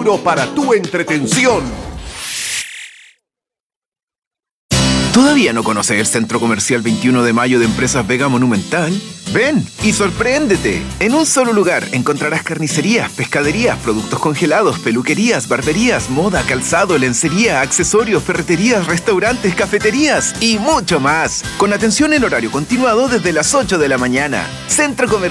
seguro para tu entretención. ¿Todavía no conoces el Centro Comercial 21 de Mayo de Empresas Vega Monumental? Ven y sorpréndete. En un solo lugar encontrarás carnicerías, pescaderías, productos congelados, peluquerías, barberías, moda, calzado, lencería, accesorios, ferreterías, restaurantes, cafeterías y mucho más. Con atención en horario continuado desde las 8 de la mañana. Centro Comercial